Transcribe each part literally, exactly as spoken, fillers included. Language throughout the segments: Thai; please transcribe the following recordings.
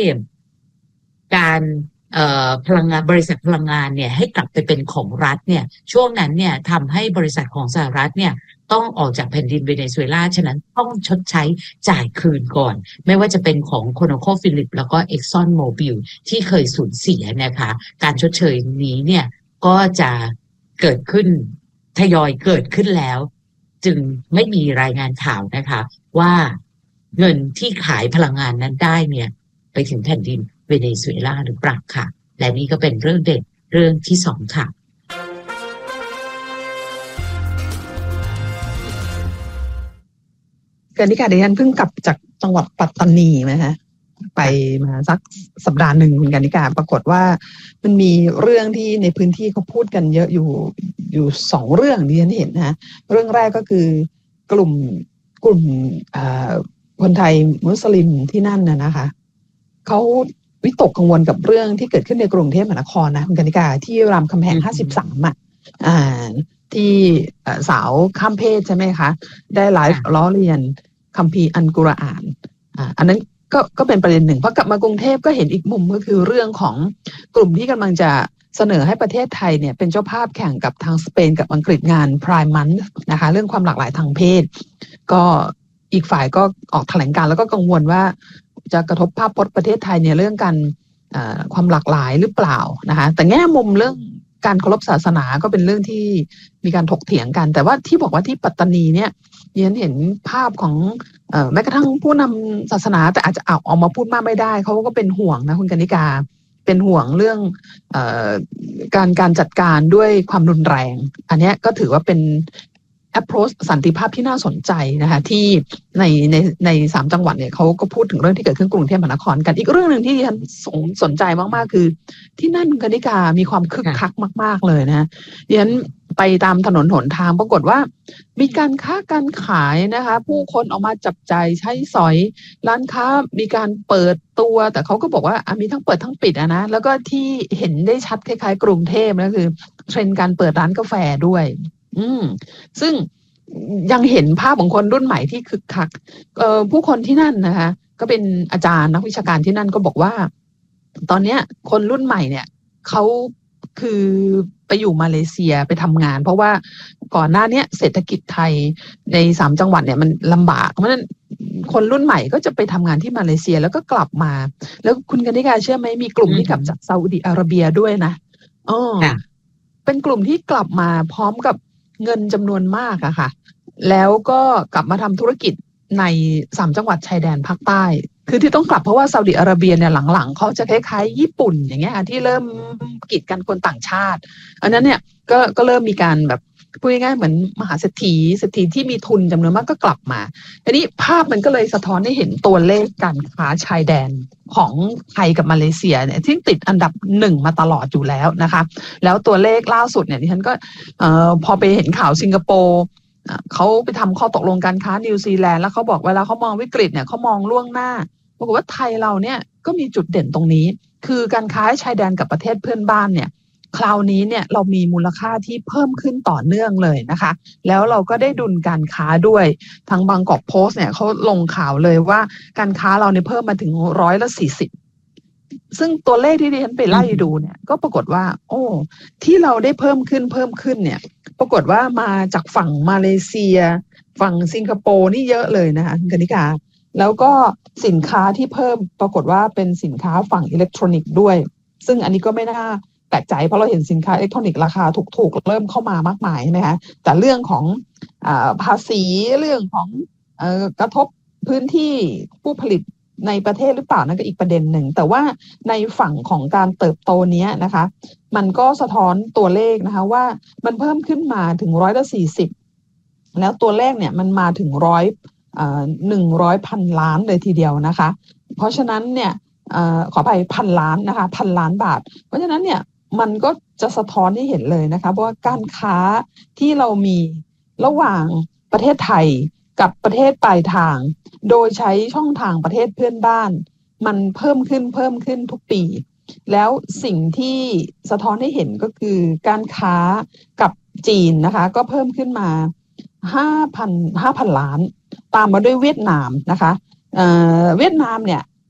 ลี่ยนการเอ่อพลังงานบริษัทพลังงานเนี่ยให้กลับไปเป็นของรัฐเนี่ยช่วงนั้นเนี่ยทำให้บริษัทของสหรัฐเนี่ยต้องออกจากแผ่นดินเวเนซุเอลาฉะนั้นต้องชดใช้จ่ายคืนก่อนไม่ว่าจะเป็นของ ConocoPhillips แล้วก็ Exxon Mobil ที่เคยสูญเสียนะคะการชดเชยนี้เนี่ยก็จะเกิดขึ้นทยอยเกิดขึ้นแล้วจึงไม่มีรายงานข่าวนะคะว่าเงินที่ขายพลังงานนั้นได้เนี่ยไปถึงแผ่นดินเวเนซุเอลาหรือเปล่าค่ะและนี่ก็เป็นเรื่องเด็ดเรื่องที่สองค่ะกนิการดิฉันเพิ่งกลับจากจังหวัดปัตตานีนะฮะไปมาสักสัปดาห์หนึ่งคุณกนิการปรากฏว่ามันมีเรื่องที่ในพื้นที่เขาพูดกันเยอะอยู่อยู่สองเรื่องที่ฉันเห็นนะเรื่องแรกก็คือกลุ่มกลุ่มคนไทยมุสลิมที่นั่นน่ะนะคะเขาวิตกกังวลกับเรื่องที่เกิดขึ้นในกรุงเทพมหานครนะคุณกนิการที่รามคำแหงห้าสิบสามอ่ะอ่าที่สาวข้ามเพศใช่ไหมคะได้ไลฟ์ล้อเลียนคัมภีร์อัลกุรอานอ่าอันนั้นก็ก็เป็นประเด็นหนึ่งพอกลับมากรุงเทพก็เห็นอีกมุมก็คือเรื่องของกลุ่มที่กำลังจะเสนอให้ประเทศไทยเนี่ยเป็นเจ้าภาพแข่งกับทางสเปนกับอังกฤษงาน Pride Month นะคะเรื่องความหลากหลายทางเพศก็อีกฝ่ายก็ออกแถลงการณ์แล้วก็กังวลว่าจะกระทบภาพพจน์ประเทศไทยเนี่ยเรื่องการความหลากหลายหรือเปล่านะคะแต่แง่มุมเรื่องการเคารพศาสนาก็เป็นเรื่องที่มีการถกเถียงกันแต่ว่าที่บอกว่าที่ปัตตานีเนี่ยยันเห็นภาพของเอ่อแม้กระทั่งผู้นำศาสนาแต่อาจจะเอาออกมาพูดมากไม่ได้เขาก็เป็นห่วงนะคุณกนิกาเป็นห่วงเรื่องเอ่อการการจัดการด้วยความรุนแรงอันนี้ก็ถือว่าเป็น approach สันติภาพที่น่าสนใจนะคะที่ในในในสามจังหวัดเนี่ยเขาก็พูดถึงเรื่องที่เกิดขึ้นกรุงเทพมหานครกันอีกเรื่องนึงที่ฉันสนใจมากๆคือที่นั่นกนิกามีความคึกคักมากๆเลยนะดิฉันไปตามถนนหนทางปรากฏว่ามีการค้าการขายนะคะผู้คนออกมาจับจ่ายใช้สอยร้านค้ามีการเปิดตัวแต่เขาก็บอกว่ามีทั้งเปิดทั้งปิดอะนะแล้วก็ที่เห็นได้ชัดคล้ายๆกรุงเทพนะคือเทรนด์การเปิดร้านกาแฟด้วยอืมซึ่งยังเห็นภาพของคนรุ่นใหม่ที่คึกคักเอ่อผู้คนที่นั่นนะคะก็เป็นอาจารย์นักวิชาการที่นั่นก็บอกว่าตอนนี้คนรุ่นใหม่เนี่ยเขาคือไปอยู่มาเลเซียไปทำงานเพราะว่าก่อนหน้านี้เศรษฐกิจไทยในสามจังหวัดเนี่ยมันลำบากเพราะฉะนั้นคนรุ่นใหม่ก็จะไปทำงานที่มาเลเซียแล้วก็กลับมาแล้วคุณกนิกาเชื่อไหมมีกลุ่มที่กลับจากซาอุดิอาระเบียด้วยนะอ๋อเป็นกลุ่มที่กลับมาพร้อมกับเงินจำนวนมากอะค่ะแล้วก็กลับมาทำธุรกิจในสามจังหวัดชายแดนภาคใต้คือที่ต้องกลับเพราะว่าซาอุดิอาระเบียเนี่ยหลังๆเขาจะคล้ายๆญี่ปุ่นอย่างเงี้ยที่เริ่มกีดกันคนต่างชาติอันนั้นเนี่ยก็ก็เริ่มมีการแบบพูดง่ายๆเหมือนมหาเศรษฐีเศรษฐีที่มีทุนจำนวนมากก็กลับมาอันนี้ภาพมันก็เลยสะท้อนให้เห็นตัวเลขการค้าชายแดนของไทยกับมาเลเซียเนี่ยที่ติดอันดับหนึ่งมาตลอดอยู่แล้วนะคะแล้วตัวเลขล่าสุดเนี่ยดิฉันก็เอ่อพอไปเห็นข่าวสิงคโปร์เขาไปทำข้อตกลงการค้านิวซีแลนด์แล้วเขาบอกเวลาเขามองวิกฤตเนี่ยเขามองล่วงหน้าปรากฏว่าไทยเราเนี่ยก็มีจุดเด่นตรงนี้คือการค้าชายแดนกับประเทศเพื่อนบ้านเนี่ยคราวนี้เนี่ยเรามีมูลค่าที่เพิ่มขึ้นต่อเนื่องเลยนะคะแล้วเราก็ได้ดุลการค้าด้วยทางบางกอกโพสต์เนี่ยเขาลงข่าวเลยว่าการค้าเราเนี่ยเพิ่มมาถึงร้อยละสี่สิบซึ่งตัวเลขที่ดิฉันไปไล่ดูเนี่ยก็ปรากฏว่าโอ้ที่เราได้เพิ่มขึ้นเพิ่มขึ้นเนี่ยปรากฏว่ามาจากฝั่งมาเลเซียฝั่งสิงคโปร์นี่เยอะเลยนะคะกนิกาแล้วก็สินค้าที่เพิ่มปรากฏว่าเป็นสินค้าฝั่งอิเล็กทรอนิกส์ด้วยซึ่งอันนี้ก็ไม่น่าแปลกใจเพราะเราเห็นสินค้าอิเล็กทรอนิกส์ราคาถูกๆเริ่มเข้ามามากมายใช่ไหมคะแต่เรื่องของอ่าภาษีเรื่องของเอ่อกระทบพื้นที่ผู้ผลิตในประเทศหรือเปล่านั่นก็อีกประเด็นหนึ่งแต่ว่าในฝั่งของการเติบโตนี้นะคะมันก็สะท้อนตัวเลขนะคะว่ามันเพิ่มขึ้นมาถึงร้อยละสี่สิบแล้วตัวเลขเนี่ยมันมาถึงร้อยหนึ่งร้อยพันล้านเลยทีเดียวนะคะเพราะฉะนั้นเนี่ยขออภัยพันล้านนะคะพันล้านบาทเพราะฉะนั้นเนี่ยมันก็จะสะท้อนให้เห็นเลยนะคะเพราะว่าการค้าที่เรามีระหว่างประเทศไทยกับประเทศปลายทางโดยใช้ช่องทางประเทศเพื่อนบ้านมันเพิ่มขึ้นเพิ่มขึ้นทุกปีแล้วสิ่งที่สะท้อนให้เห็นก็คือการค้ากับจีนนะคะก็เพิ่มขึ้นมาห้าพัน ห้าพันล้านตามมาด้วยเวียดนามนะคะเอ่อเวียดนามเนี่ย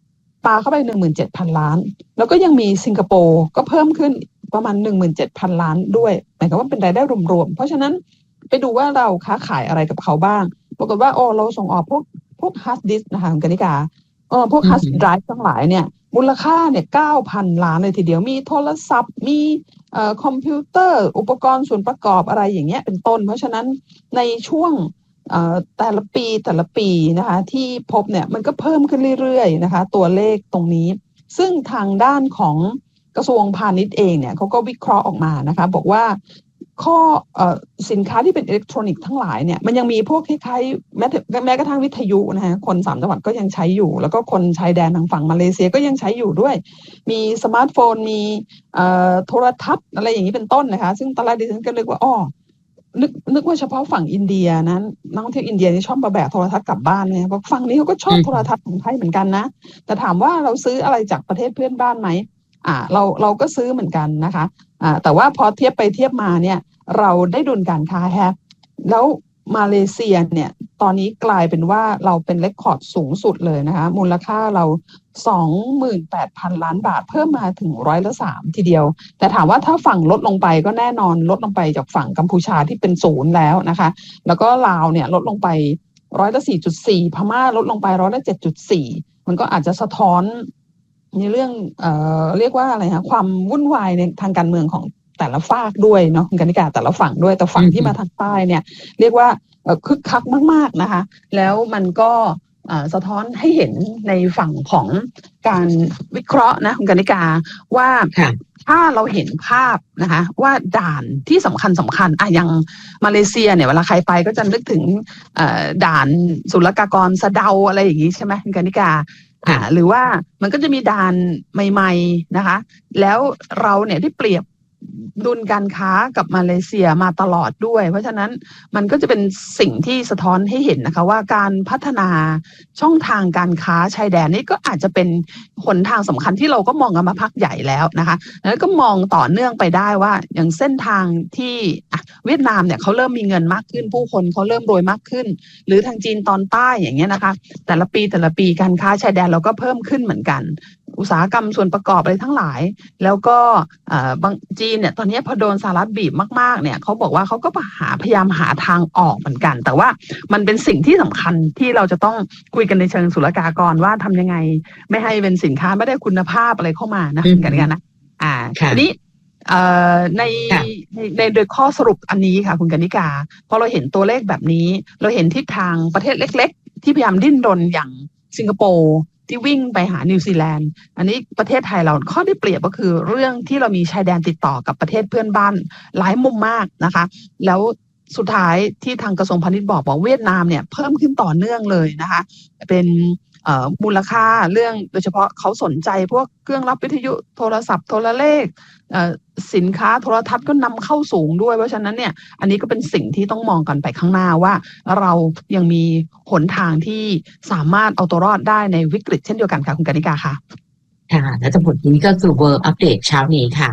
ปาเข้าไป หนึ่งหมื่นเจ็ดพัน ล้านแล้วก็ยังมีสิงคโปร์ก็เพิ่มขึ้นประมาณ หนึ่งหมื่นเจ็ดพัน ล้านด้วยหมายความว่าเป็นรายได้รวมๆเพราะฉะนั้นไปดูว่าเราค้าขายอะไรกับเขาบ้างปรากฏว่าโอ้เราส่งออกพวกพวกฮาร์ดดิสก์นะคะคุณกนิกาเออพวกฮาร์ดไดรฟ์ทั้งหลายเนี่ยมูลค่าเนี่ย เก้าพัน ล้านเลยทีเดียวมีโทรศัพท์มีเอ่อคอมพิวเตอร์อุปกรณ์ส่วนประกอบอะไรอย่างเงี้ยเป็นต้นเพราะฉะนั้นในช่วงเอ่อแต่ละปีแต่ละปีนะคะที่พบเนี่ยมันก็เพิ่มขึ้นเรื่อยๆนะคะตัวเลขตรงนี้ซึ่งทางด้านของกระทรวงพาณิชย์เองเนี่ยเขาก็วิเคราะห์ออกมานะคะบอกว่าข้อเอ่อสินค้าที่เป็นอิเล็กทรอนิกส์ทั้งหลายเนี่ยมันยังมีพวกคล้ายๆแม้แม้กระทั่งวิทยุนะฮะคนสามจังหวัดก็ยังใช้อยู่แล้วก็คนชายแดนทางฝั่งมาเลเซียก็ยังใช้อยู่ด้วยมีสมาร์ทโฟนมีเอ่อโทรทัศน์อะไรอย่างนี้เป็นต้นนะคะซึ่งตอนแรกดิฉันก็นึกว่าอ้อนึกนึกว่าเฉพาะฝั่งอินเดียนั้นนักท่องเที่ยวอินเดียนี่ชอบมาแบกโทรทัศน์กลับบ้านเนี่ยเพราะฝั่งนี้เขาก็ชอบโทรทัศน์ของไทยเหมือนกันนะแต่ถามว่าเราซื้ออะไรจากประเทศเพื่อนบ้านไหมอ่าเราเราก็ซื้อเหมือนกันนะคะอ่าแต่ว่าพอเทียบไปเทียบมาเนี่ยเราได้ดุลการค้าแฮะแล้วมาเลเซียเนี่ยตอนนี้กลายเป็นว่าเราเป็นเรคคอร์ดสูงสุดเลยนะคะมูลค่าเรา สองหมื่นแปดพัน ล้านบาทเพิ่มมาถึงร้อยละสามทีเดียวแต่ถามว่าถ้าฝั่งลดลงไปก็แน่นอนลดลงไปจากฝั่งกัมพูชาที่เป็นศูนย์แล้วนะคะแล้วก็ลาวเนี่ยลดลงไปร้อยละสี่จุดสี่พม่าลดลงไปร้อยละเจ็ดจุดสี่มันก็อาจจะสะท้อนในเรื่องเอ่อเรียกว่าอะไรคะความวุ่นวายในทางการเมืองของแต่ละฝากด้วยเนาะคุณกนิกาแต่ละฝั่งด้วยแต่ฝั่งที่มาทางใต้เนี่ยเรียกว่าคึกคักมากๆนะคะแล้วมันก็สะท้อนให้เห็นในฝั่งของการวิเคราะห์นะคุณกนิกาว่าถ้าเราเห็นภาพนะคะว่าด่านที่สำคัญสำคัญอะอย่างมาเลเซียเนี่ยเวลาใครไปก็จะนึกถึงด่านศุลกากรสะเดาอะไรอย่างนี้ใช่ไหมคุณกนิกาอ่าหรือว่ามันก็จะมีด่านใหม่ๆนะคะแล้วเราเนี่ยได้เปรียบดุลการค้ากับมาเลเซียมาตลอดด้วยเพราะฉะนั้นมันก็จะเป็นสิ่งที่สะท้อนให้เห็นนะคะว่าการพัฒนาช่องทางการค้าชายแดนนี่ก็อาจจะเป็นหนทางสำคัญที่เราก็มองกันมาพักใหญ่แล้วนะคะแล้วก็มองต่อเนื่องไปได้ว่าอย่างเส้นทางที่เวียดนามเนี่ยเขาเริ่มมีเงินมากขึ้นผู้คนเขาเริ่มรวยมากขึ้นหรือทางจีนตอนใต้อย่างเงี้ยนะคะแต่ละปีแต่ละปีการค้าชายแดนเราก็เพิ่มขึ้นเหมือนกันอุตสาหกรรมส่วนประกอบอะไรทั้งหลายแล้วก็บางจีนเนี่ยตอนนี้พอโดนสหรัฐบีบมากๆเนี่ยเขาบอกว่าเขาก็หาพยายามหาทางออกเหมือนกันแต่ว่ามันเป็นสิ่งที่สำคัญที่เราจะต้องคุยกันในเชิงศุลกากรว่าทำยังไงไม่ให้เป็นสินค้าไม่ได้คุณภาพอะไรเข้ามานะกันกันนะอ่าทีนี้ในในในโดยข้อสรุปอันนี้ค่ะคุณกนิกาพอเราเห็นตัวเลขแบบนี้เราเห็นทิศทางประเทศเล็กๆที่พยายามดิ้นรนอย่างสิงคโปร์ที่วิ่งไปหานิวซีแลนด์อันนี้ประเทศไทยเราข้อได้เปรียบก็คือเรื่องที่เรามีชายแดนติดต่อกับประเทศเพื่อนบ้านหลายมุมมากนะคะแล้วสุดท้ายที่ทางกระทรวงพาณิชย์บอกบอกเวียดนามเนี่ยเพิ่มขึ้นต่อเนื่องเลยนะคะเป็นมูลค่าเรื่องโดยเฉพาะเขาสนใจพวกเครื่องรับวิทยุโทรศัพท์โทรเลขสินค้าโทรทัศน์ก็นำเข้าสูงด้วยเพราะฉะนั้นเนี่ยอันนี้ก็เป็นสิ่งที่ต้องมองกันไปข้างหน้าว่าเรายังมีหนทางที่สามารถเอาตัวรอดได้ในวิกฤตเช่นเดียวกันค่ะคุณกนิกาค่ะค่ะและทั้งหมดนี้ก็คือ World Update เช้านี้ค่ะ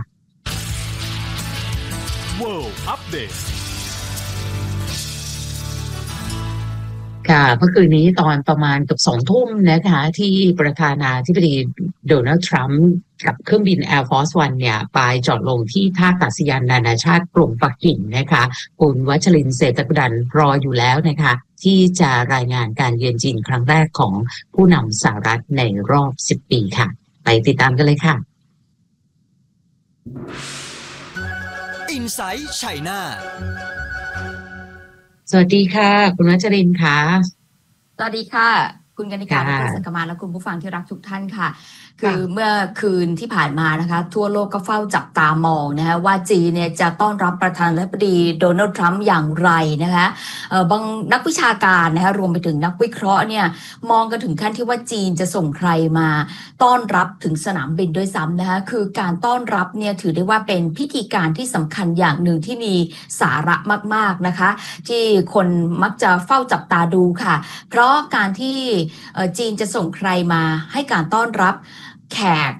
World Update ค่ะเมื่อคืนนี้ตอนประมาณเกือบสองทุ่มนะคะที่ประธานาธิบดีโดนัลด์ทรัมป์กับเครื่องบิน Air Force One เนี่ยไปจอดลงที่ท่าอากาศยานนานาชาติกรุงปักกิ่งนะคะคุณวัชรินทร์เศรษฐกุดันรออยู่แล้วนะคะที่จะรายงานการเยือนจีนครั้งแรกของผู้นำสหรัฐในรอบสิบปีค่ะไปติดตามกันเลยค่ะ Inside China สวัสดีค่ะคุณวัชรินทร์ค่ะสวัสดีค่ะคุณกนิกาและคุณสังกมาและคุณผู้ฟังที่รักทุกท่านค่ะคือเมื่อคืนที่ผ่านมานะคะทั่วโลกก็เฝ้าจับตามองนะคะว่าจีนเนี่ยจะต้อนรับประธานาธิบดีโดนัลด์ทรัมป์อย่างไรนะคะเอ่อบางนักวิชาการนะคะรวมไปถึงนักวิเคราะห์เนี่ยมองกันถึงขั้นที่ว่าจีนจะส่งใครมาต้อนรับถึงสนามบินด้วยซ้ำนะคะคือการต้อนรับเนี่ยถือได้ว่าเป็นพิธีการที่สำคัญอย่างหนึ่งที่มีสาระมากๆนะคะที่คนมักจะเฝ้าจับตาดูค่ะเพราะการที่จีนจะส่งใครมาให้การต้อนรับแขก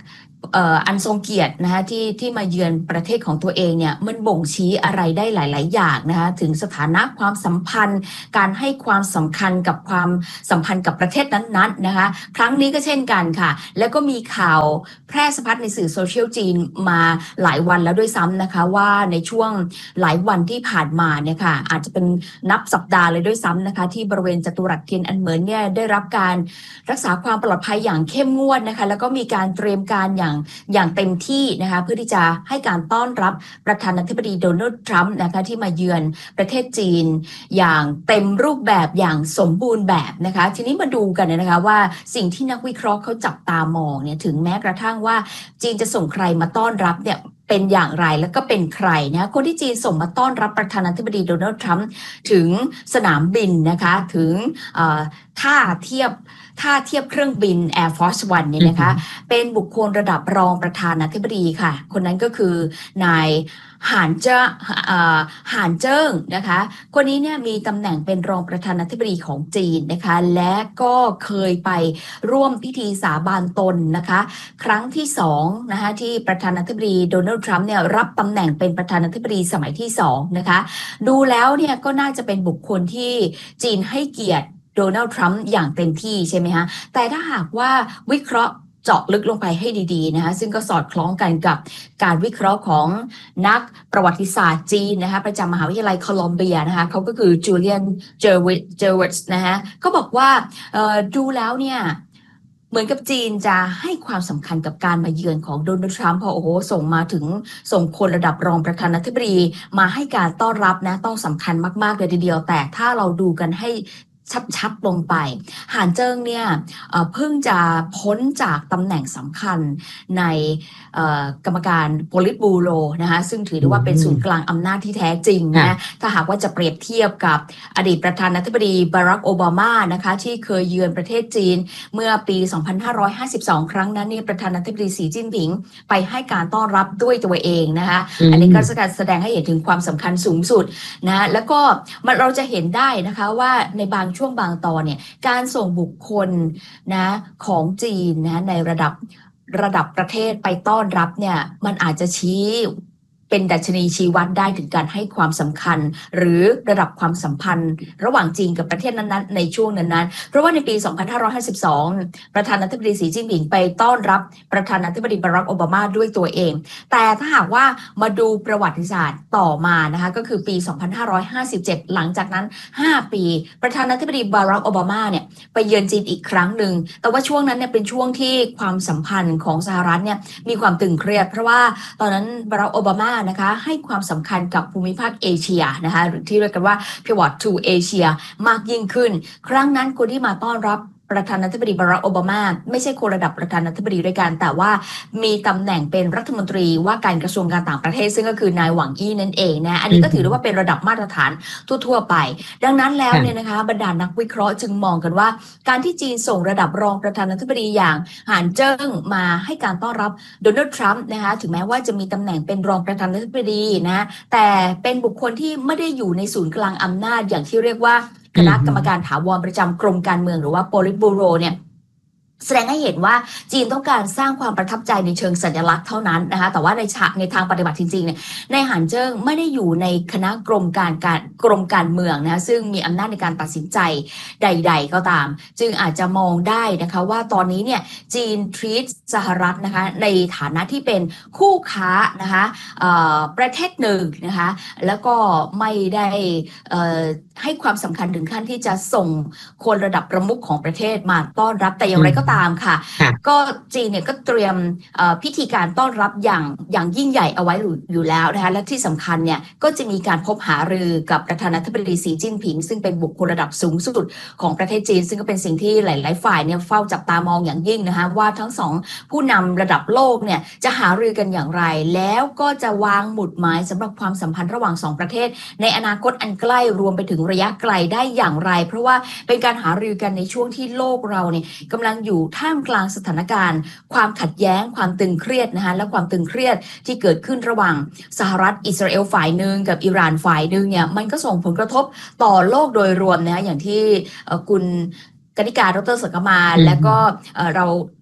เอ่ออันทรงเกียรตินะคะที่ที่มาเยือนประเทศของตัวเองเนี่ยมันบ่งชี้อะไรได้หลายๆอย่างนะคะถึงสถานะความสัมพันธ์การให้ความสำคัญกับความสัมพันธ์กับประเทศนั้นๆนะคะครั้งนี้ก็เช่นกันค่ะแล้วก็มีข่าวแพร่สะพัดในสื่อโซเชียลจีนมาหลายวันแล้วด้วยซ้ำนะคะว่าในช่วงหลายวันที่ผ่านมาเนี่ยค่ะอาจจะเป็นนับสัปดาห์เลยด้วยซ้ำนะคะที่บริเวณจัตุรัสเทียนอันเหมินเนี่ยได้รับการรักษาความปลอดภัยอย่างเข้มงวดนะคะแล้วก็มีการเตรียมการอย่างอย่างเต็มที่นะคะเพื่อที่จะให้การต้อนรับประธานาธิบดีโดนัลด์ทรัมป์นะคะที่มาเยือนประเทศจีนอย่างเต็มรูปแบบอย่างสมบูรณ์แบบนะคะทีนี้มาดูกันนะคะว่าสิ่งที่นักวิเคราะห์เขาจับตามองเนี่ยถึงแม้กระทั่งว่าจีนจะส่งใครมาต้อนรับเนี่ยเป็นอย่างไรแล้วก็เป็นใครนะคนที่จีนส่งมาต้อนรับประธานาธิบดีโดนัลด์ทรัมป์ถึงสนามบินนะคะถึงท่าเทียบท่าเทียบเครื่องบิน Air Force One เนี่ยนะคะเป็นบุคคลระดับรองประธานาธิบดีค่ะคนนั้นก็คือนายหานเจ้อหานเจิ้งนะคะคนนี้เนี่ยมีตำแหน่งเป็นรองประธานาธิบดีของจีนนะคะและก็เคยไปร่วมพิธีสาบานตนนะคะครั้งที่สองนะคะที่ประธานาธิบดีโดนัลด์ทรัมป์เนี่ยรับตำแหน่งเป็นประธานาธิบดีสมัยที่สองนะคะดูแล้วเนี่ยก็น่าจะเป็นบุคคลที่จีนให้เกียรติโดนัลด์ทรัมป์อย่างเต็มที่ใช่ไหมคะแต่ถ้าหากว่าวิเคราะห์เจาะลึกลงไปให้ดีๆนะคะซึ่งก็สอดคล้องกันกับการวิเคราะห์ของนักประวัติศาสตร์จีนนะคะประจำมหาวิทยาลัยโคลอมเบียนะคะเขาก็คือจูเลียนเจอร์วิเจอร์วิสนะคะก็บอกว่าดูแล้วเนี่ยเหมือนกับจีนจะให้ความสำคัญกับการมาเยือนของโดนัลด์ทรัมป์พอโอ้โหส่งมาถึงส่งคนระดับรองประธานาธิบดีมาให้การต้อนรับนะต้องสำคัญมากๆเลยทีเดียวแต่ถ้าเราดูกันให้ชัดๆลงไปหานเจิ้งเนี่ยเพิ่งจะพ้นจากตำแหน่งสำคัญในกรรมการโพลิตบูโรนะคะซึ่งถือได้ว่าเป็นศูนย์กลางอำนาจที่แท้จริงนะถ้าหากว่าจะเปรียบเทียบกับอดีตประธานาธิบดีบารักโอบามานะคะที่เคยเยือนประเทศจีนเมื่อปีสองพันห้าร้อยห้าสิบสองครั้งนั้นเนี่ยประธานาธิบดีสีจิ้นผิงไปให้การต้อนรับด้วยตัวเองนะคะอันนี้ก็แสดงให้เห็นถึงความสำคัญสูงสุดนะแล้วก็เราจะเห็นได้นะคะว่าในบางช่วงบางตอนเนี่ยการส่งบุคคลนะของจีนนะในระดับระดับประเทศไปต้อนรับเนี่ยมันอาจจะชี้เป็นดัชนีชี้วัดได้ถึงการให้ความสำคัญหรือระดับความสัมพันธ์ระหว่างจีนกับประเทศนั้นๆในช่วงนั้นๆเพราะว่าในปีสองพันห้าร้อยห้าสิบสองประธานาธิบดีสีจิ้นผิงไปต้อนรับประธานาธิบดีบารักโอบามาด้วยตัวเองแต่ถ้าหากว่ามาดูประวัติศาสตร์ต่อมานะคะก็คือปีสองพันห้าร้อยห้าสิบเจ็ดหลังจากนั้นห้าปีประธานาธิบดีบารักโอบามาเนี่ยไปเยือนจีนอีกครั้งหนึ่งแต่ว่าช่วงนั้นเนี่ยเป็นช่วงที่ความสัมพันธ์ของสหรัฐเนี่ยมีความตึงเครียดเพราะว่าตอนนั้นบารักโอบามานะคะให้ความสำคัญกับภูมิภาคเอเชียนะคะหรือที่เรียกกันว่า Pivot to Asia มากยิ่งขึ้นครั้งนั้นคนที่มาต้อนรับประธานาธิบดีบารักโอบามาไม่ใช่คนระดับประธานาธิบดีด้วยกันแต่ว่ามีตำแหน่งเป็นรัฐมนตรีว่าการกระทรวงการต่างประเทศซึ่งก็คือนายหวังอี้นั่นเองนะอันนี้ก็ถือได้ว่าเป็นระดับมาตรฐานทั่วๆไปดังนั้นแล้วเนี่ยนะคะบรรดานักวิเคราะห์จึงมองกันว่าการที่จีนส่งระดับรองประธานาธิบดีอย่างหานเจิ้งมาให้การต้อนรับโดนัลด์ทรัมป์นะคะถึงแม้ว่าจะมีตำแหน่งเป็นรองประธานาธิบดีนะแต่เป็นบุคคลที่ไม่ได้อยู่ในศูนย์กลางอำนาจอย่างที่เรียกว่าคณะกรรมการถาวรประจำกรมการเมืองหรือว่าโพลิตบูโรเนี่ยแสดงให้เห็นว่าจีนต้องการสร้างความประทับใจในเชิงสัญลักษณ์เท่านั้นนะคะแต่ว่าในฉากในทางปฏิบัติจริงๆเนี่ยในหานเจิ้งไม่ได้อยู่ในคณะกรมการการกรมการเมืองนะซึ่งมีอำนาจในการตัดสินใจใดๆก็ตามจึงอาจจะมองได้นะคะว่าตอนนี้เนี่ยจีนทรีตสหรัฐนะคะในฐานะที่เป็นคู่ค้านะคะประเทศหนึ่งนะคะแล้วก็ไม่ได้ให้ความสำคัญถึงขั้นที่จะส่งคนระดับประมุขของประเทศมาต้อนรับแต่อย่างไรก็ตามค่ะก็จีนเนี่ยก็เตรียมพิธีการต้อนรับอย่างอย่างยิ่งใหญ่เอาไว้อยู่แล้วนะคะและที่สำคัญเนี่ยก็จะมีการพบหารือกับประธานาธิบดีสีจิ้นผิงซึ่งเป็นบุคคลระดับสูงสุดของประเทศจีนซึ่งก็เป็นสิ่งที่หลายๆฝ่ายเนี่ยเฝ้าจับตามองอย่างยิ่งนะคะว่าทั้งสองผู้นำระดับโลกเนี่ยจะหารือกันอย่างไรแล้วก็จะวางหมุดหมายสำหรับความสัมพันธ์ระหว่างสองประเทศในอนาคตอันใกล้รวมไปถึงระยะไกลได้อย่างไรเพราะว่าเป็นการหารือกันในช่วงที่โลกเราเนี่ยกำลังอยู่ท่ามกลางสถานการณ์ความขัดแย้งความตึงเครียดนะคะและความตึงเครียดที่เกิดขึ้นระหว่างสหรัฐอิสราเอลฝ่ายหนึ่งกับอิหร่านฝ่ายหนึ่งเนี่ยมันก็ส่งผลกระทบต่อโลกโดยรวมนะอย่างที่คุณกนิการดร.สังกมานและก็เรา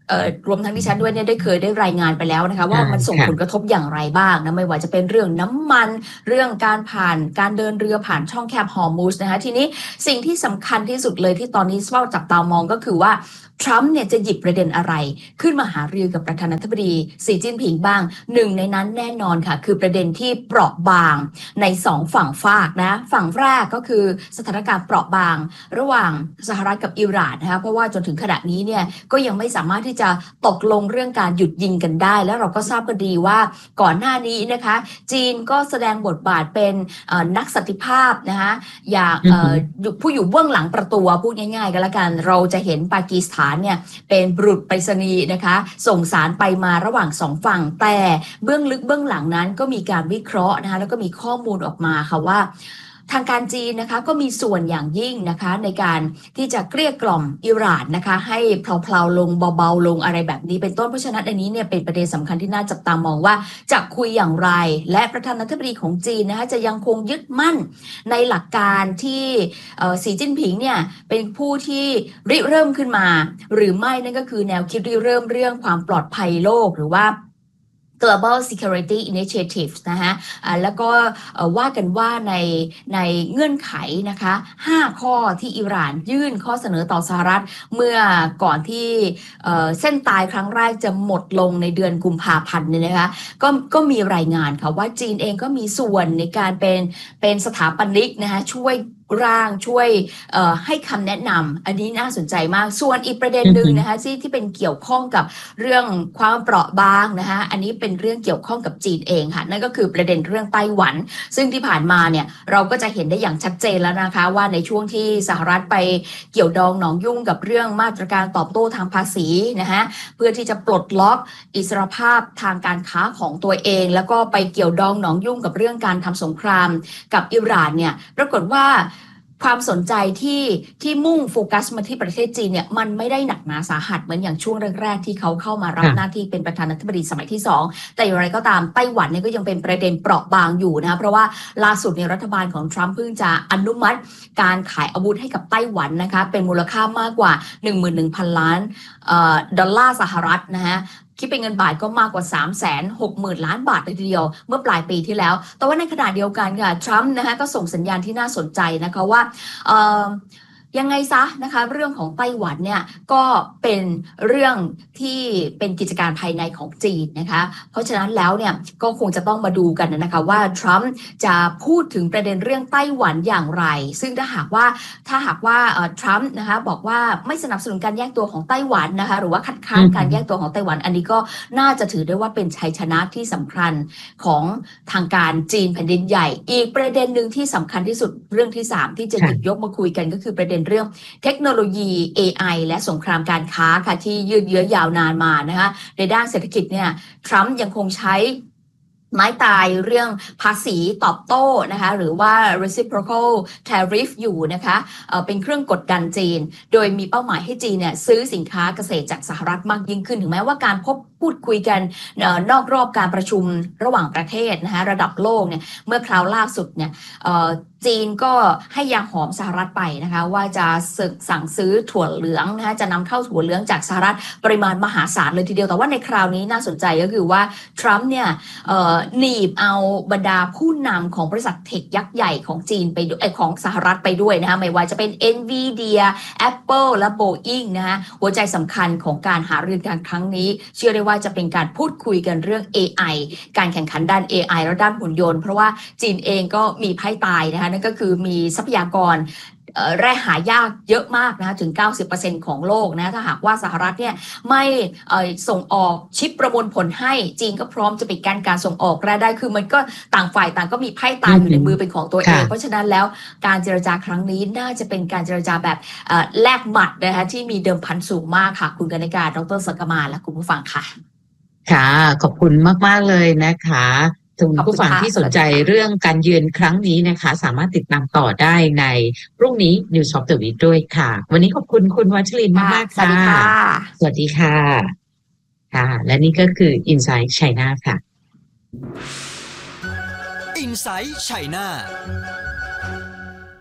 เอ่อรวมทั้งที่ฉันด้วยเนี่ยได้เคยได้รายงานไปแล้วนะคะว่ามันส่งผลกระทบอย่างไรบ้างนะไม่ว่าจะเป็นเรื่องน้ำมันเรื่องการผ่านการเดินเรือผ่านช่องแคบฮอร์มุซนะคะทีนี้สิ่งที่สำคัญที่สุดเลยที่ตอนนี้เฝ้าจับตามองก็คือว่าทรัมป์เนี่ยจะหยิบประเด็นอะไรขึ้นมาหารือกับประธานาธิบดีสีจิ้นผิงบ้างหนึ่งในนั้นแน่นอนค่ะคือประเด็นที่เปราะบางในสองฝั่งฝากนะฝั่งแรกก็คือสถานการณ์เปราะบางระหว่างสหรัฐกับอิหร่านนะคะเพราะว่าจนถึงขณะนี้เนี่ยก็ยังไม่สามารถที่จะตกลงเรื่องการหยุดยิงกันได้แล้วเราก็ทราบกันดีว่าก่อนหน้านี้นะคะจีนก็แสดงบทบาทเป็นนักสันติภาพนะคะอย่างผู้อยู่เบื้องหลังประตูพูดง่ายๆกันละกันเราจะเห็นปากีสถานเนี่ยเป็นบุรุษไปรษณีย์นะคะส่งสารไปมาระหว่างสองฝั่งแต่เบื้องลึกเบื้องหลังนั้นก็มีการวิเคราะห์นะคะแล้วก็มีข้อมูลออกมาค่ะว่าทางการจีนนะคะก็มีส่วนอย่างยิ่งนะคะในการที่จะเกลี้ยกล่อมอิหร่านนะคะให้เพลาๆลงเบาๆลงอะไรแบบนี้เป็นต้นเพราะฉะนั้นอันนี้เนี่ยเป็นประเด็นสำคัญที่น่าจับตามองว่าจะคุยอย่างไรและประธานาธิบดีของจีนนะคะจะยังคงยึดมั่นในหลักการที่สีจิ้นผิงเนี่ยเป็นผู้ที่ริเริ่มขึ้นมาหรือไม่นั่นก็คือแนวคิดริเริ่มเรื่องความปลอดภัยโลกหรือว่าGlobal Security Initiative นะคะะแล้วก็ว่ากันว่าในในเงื่อนไขนะคะห้าข้อที่อิหร่านยื่นข้อเสนอต่อสหรัฐเมื่อก่อนที่เส้นตายครั้งแรกจะหมดลงในเดือนกุมภาพันธ์เนี่ยนะคะก็ก็มีรายงานค่ะว่าจีนเองก็มีส่วนในการเป็นเป็นสถาปนิกนะคะช่วยร่างช่วยให้คำแนะนำอันนี้น่าสนใจมากส่วนอีกประเด็นหนึ่งนะคะที่ที่เป็นเกี่ยวข้องกับเรื่องความเปราะบางนะคะอันนี้เป็นเรื่องเกี่ยวข้องกับจีนเองค่ะนั่นก็คือประเด็นเรื่องไต้หวันซึ่งที่ผ่านมาเนี่ยเราก็จะเห็นได้อย่างชัดเจนแล้วนะคะว่าในช่วงที่สหรัฐไปเกี่ยวดองหนองยุ่งกับเรื่องมาตรการตอบโต้ทางภาษีนะคะเพื่อที่จะปลดล็อกอิสรภาพทางการค้าของตัวเองแล้วก็ไปเกี่ยวดองหนองยุ่งกับเรื่องการทำสงครามกับอิหร่านเนี่ยปรากฏว่าความสนใจที่ที่มุ่งโฟกัสมาที่ประเทศจีนเนี่ยมันไม่ได้หนักหนาสาหัสเหมือนอย่างช่วงแรกๆที่เขาเข้ามารับหน้าที่เป็นประธานาธิบดีสมัยที่สองแต่อย่างไรก็ตามไต้หวันเนี่ยก็ยังเป็นประเด็นเปราะบางอยู่นะคะเพราะว่าล่าสุดในรัฐบาลของทรัมป์เพิ่งจะอนุมัติการขายอาวุธให้กับไต้หวันนะคะเป็นมูลค่ามากกว่า หนึ่งหมื่นหนึ่งพัน ล้านดอลลาร์สหรัฐนะคะคิดเป็นเงินบาทก็มากกว่า สามแสนหกหมื่น ล้านบาทเลยทีเดียวเมื่อปลายปีที่แล้วแต่ว่าในขณะเดียวกันค่ะทรัมป์นะคะก็ส่งสัญญาณที่น่าสนใจนะคะว่าเอ่อยังไงซะนะคะเรื่องของไต้หวันเนี่ยก็เป็นเรื่องที่เป็นกิจการภายในของจีนนะคะเพราะฉะนั้นแล้วเนี่ยก็คงจะต้องมาดูกันนะคะว่าทรัมป์จะพูดถึงประเด็นเรื่องไต้หวันอย่างไรซึ่งถ้าหากว่าถ้าหากว่าทรัมป์นะคะบอกว่าไม่สนับสนุนการแยกตัวของไต้หวันนะคะหรือว่าคัดค้านการแยกตัวของไต้หวันอันนี้ก็น่าจะถือได้ว่าเป็นชัยชนะที่สำคัญของทางการจีนแผ่นดินใหญ่อีกประเด็นหนึ่งที่สำคัญที่สุดเรื่องที่สามที่จะหยิบยกมาคุยกันก็คือประเด็นเรื่องเทคโนโลยี เอ ไอ และสงครามการค้าค่ะที่ยืดเยื้อยาวนานมานะคะในด้านเศรษฐกิจเนี่ยทรัมป์ยังคงใช้ไม้ตายเรื่องภาษีตอบโต้นะคะหรือว่า reciprocal tariff อยู่นะคะเอ่อเป็นเครื่องกดดันจีนโดยมีเป้าหมายให้จีนเนี่ยซื้อสินค้าเกษตรจากสหรัฐมากยิ่งขึ้นถึงแม้ว่าการพบพูดคุยกันเอ่อนอกรอบการประชุมระหว่างประเทศนะคะระดับโลกเนี่ยเมื่อคราวล่าสุดเนี่ยเอ่อจีนก็ให้ยาหอมสหรัฐไปนะคะว่าจะสั่งซื้อถั่วเหลืองนะคะจะนำเข้าถั่วเหลืองจากสหรัฐปริมาณมหาศาลเลยทีเดียวแต่ว่าในคราวนี้น่าสนใจก็คือว่าทรัมป์เนี่ยเอ่อหนีบเอาบรรดาผู้นำของบริษัทเทคยักษ์ใหญ่ของจีนไปด้วยของสหรัฐไปด้วยนะคะไม่ว่าจะเป็น Nvidia Apple และ Boeing นะคะหัวใจสำคัญของการหารือกันครั้งนี้เชื่อได้ว่าจะเป็นการพูดคุยกันเรื่อง เอ ไอ การแข่งขันด้าน เอ ไอ และด้านหุ่นยนต์เพราะว่าจีนเองก็มีไพ่ตายนะคะนั่นก็คือมีทรัพยากรแร่หายากเยอะมากนะคะถึง เก้าสิบเปอร์เซ็นต์ ของโลกนะถ้าหากว่าสหรัฐเนี่ยไม่ส่งออกชิปประมวลผลให้จีนก็พร้อมจะปิดกั้นการส่งออกรายได้คือมันก็ต่างฝ่ายต่างก็มีไพ่ตายอยู่ในมือเป็นของตัวเองเพราะฉะนั้นแล้วการเจรจาครั้งนี้น่าจะเป็นการเจรจาแบบแลกหมัดนะคะที่มีเดิมพันสูงมากค่ะคุณกนิการดร.สังกมาและคุณผู้ฟังค่ะค่ะขอบคุณมากๆเลยนะคะคุณผู้ฟังที่สนใจเรื่องการเยือนครั้งนี้นะคะสามารถติดตามต่อได้ในพรุ่งนี้ News of the Week ด้วยค่ะวันนี้ขอบคุณคุณวัชรินทร์มากๆค่ะสวัสดีค่ะค่ะและนี่ก็คือ Inside China ค่ะ Inside China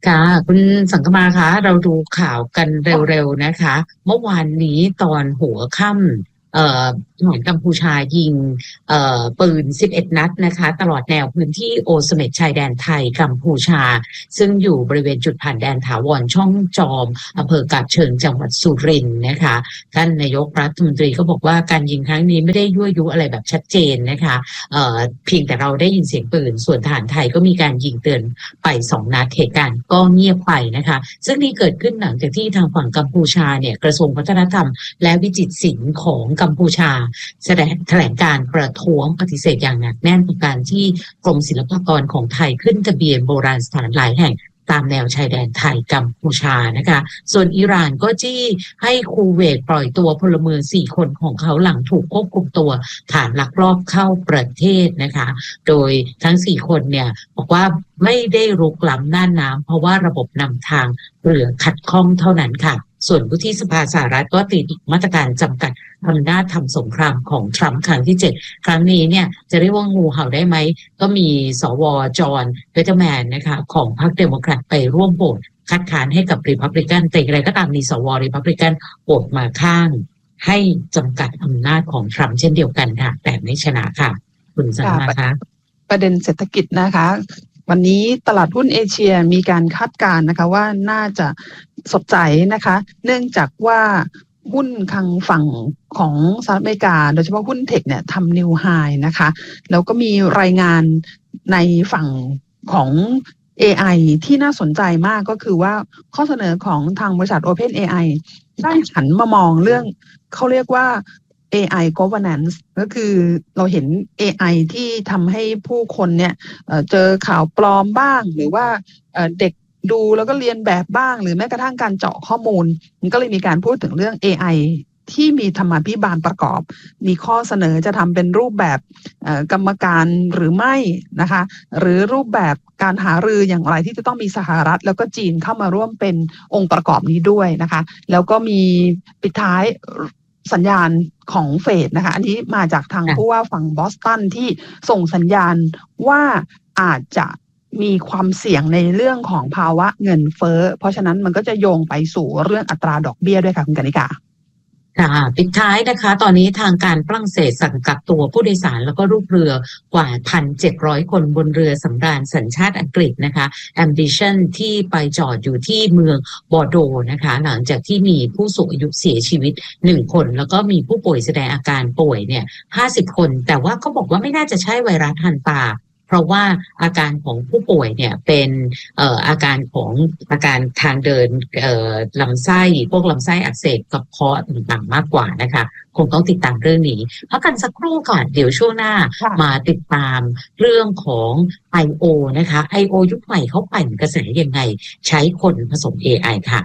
ค่ะคุณสังกมาคะเราดูข่าวกันเร็วๆนะคะเมื่อวานนี้ตอนหัวค่ำเอ่อทหารกัมพูชายิงเอ่อปืนสิบเอ็ดนัดนะคะตลอดแนวพื้นที่โอเสเม็ดชายแดนไทยกัมพูชาซึ่งอยู่บริเวณจุดผ่านแดนถาวรช่องจอมอำเภอกาบเชิงจังหวัดสุรินทร์นะคะท่านนายกรัฐมนตรีก็บอกว่าการยิงครั้งนี้ไม่ได้ยั่วยุอะไรแบบชัดเจนนะคะเอ่อเพียงแต่เราได้ยินเสียงปืนส่วนทหารไทยก็มีการยิงเตือนไปสองนัดเหตุการณ์ก็เงียบไปนะคะซึ่งนี่เกิดขึ้นหลังจากที่ทางฝั่งกัมพูชาเนี่ยกระทรวงวัฒนธรรมและวิจิตรศิลป์ของกัมพูชาแสดงแถลงการประท้วงปฏิเสธอย่างหนักแน่นต่อการที่กรมศิลปากรของไทยขึ้นทะเบียนโบราณสถานหลายแห่งตามแนวชายแดนไทยกัมพูชานะคะส่วนอิหร่านก็จี้ให้คูเวตปล่อยตัวพลเมืองสี่คนของเขาหลังถูกควบคุมตัวฐานลักลอบเข้าประเทศนะคะโดยทั้งสี่คนเนี่ยบอกว่าไม่ได้รุกล้ำน่านน้ำเพราะว่าระบบนำทางเรือขัดข้องเท่านั้นค่ะส่วนวุฒิสภาสหรัฐก็ตีมาตรการจำกัดอำนาจทำสงครามของทรัมป์ครั้งที่เจ็ดครั้งนี้เนี่ยจะเรียกว่างูเห่าได้ไหมก็มีสวจอห์นเวเทอร์แมนนะคะของพรรคเดโมแครตไปร่วมโหวตคัดค้านให้กับรีพับลิกันแต่อะไรก็ตามมีสวรีพับลิกันโหวตมาข้างให้จำกัดอำนาจของทรัมป์เช่นเดียวกันค่ะแต่ไม่ชนะค่ะคุณสันมาคะประเด็นเศรษฐกิจนะคะวันนี้ตลาดหุ้นเอเชียมีการคาดการณ์นะคะว่าน่าจะสดใสนะคะเนื่องจากว่าหุ้นทางฝั่งของสหรัฐอเมริกาโดยเฉพาะหุ้นเทคเนี่ยทำนิวไฮนะคะแล้วก็มีรายงานในฝั่งของ เอ ไอ ที่น่าสนใจมากก็คือว่าข้อเสนอของทางบริษัท Open เอ ไอ ได้หันมามองเรื่องเขาเรียกว่า เอ ไอ governance ก็คือเราเห็น เอ ไอ ที่ทำให้ผู้คนเนี่ยเจอข่าวปลอมบ้างหรือว่าเด็กดูแล้วก็เรียนแบบบ้างหรือแม้กระทั่งการเจาะข้อมูลมันก็เลยมีการพูดถึงเรื่อง เอ ไอ ที่มีธรรมาภิบาลประกอบมีข้อเสนอจะทำเป็นรูปแบบกรรมการหรือไม่นะคะหรือรูปแบบการหารืออย่างไรที่จะต้องมีสหรัฐแล้วก็จีนเข้ามาร่วมเป็นองค์ประกอบนี้ด้วยนะคะแล้วก็มีปิดท้ายสัญญาณของเฟดนะคะอันนี้มาจากทางผู้ว่าฝั่งบอสตันที่ส่งสัญญาณว่าอาจจะมีความเสี่ยงในเรื่องของภาวะเงินเฟ้อเพราะฉะนั้นมันก็จะโยงไปสู่เรื่องอัตราดอกเบี้ยด้วยค่ะคุณกนิกาค่ะปิดท้ายนะคะตอนนี้ทางการฝรั่งเศสสั่งกักตัวผู้โดยสารแล้วก็ลูกเรือกว่า หนึ่งพันเจ็ดร้อย คนบนเรือสำราญสัญชาติอังกฤษนะคะ Ambition ที่ไปจอดอยู่ที่เมืองบอร์โดนะคะหลังจากที่มีผู้สูงอายุเสียชีวิตหนึ่งคนแล้วก็มีผู้ป่วยแสดงอาการป่วยเนี่ยห้าสิบคนแต่ว่าเขาบอกว่าไม่น่าจะใช่ไวรัสฮันตาเพราะว่าอาการของผู้ป่วยเนี่ยเป็นเอ่ออาการของอาการทางเดินเอ่อลำไส้พวกลำไส้อักเสบกระเพาะต่างๆมากกว่านะคะคงต้องติดตามเรื่องนี้พักกันสักครู่ก่อนเดี๋ยวช่วงหน้ามาติดตามเรื่องของ ไอ โอ นะคะ ไอ โอ ยุคใหม่เขาปั่นกระแสยังไงใช้คนผสม เอ ไอ ค่ะ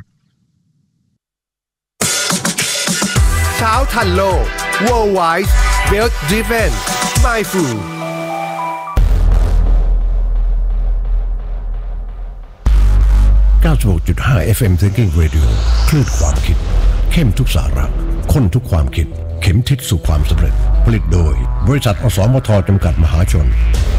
เช้าทันโลก Worldwide Wealth Driven Mindful เก้าสิบหกจุดห้า เอฟ เอ็ม Thinking Radio คลื่นความคิดเข้มทุกสาระข้นทุกความคิดเข็มทิศสู่ความสำเร็จผลิตโดยบริษัทอสมทจำกัดมหาชน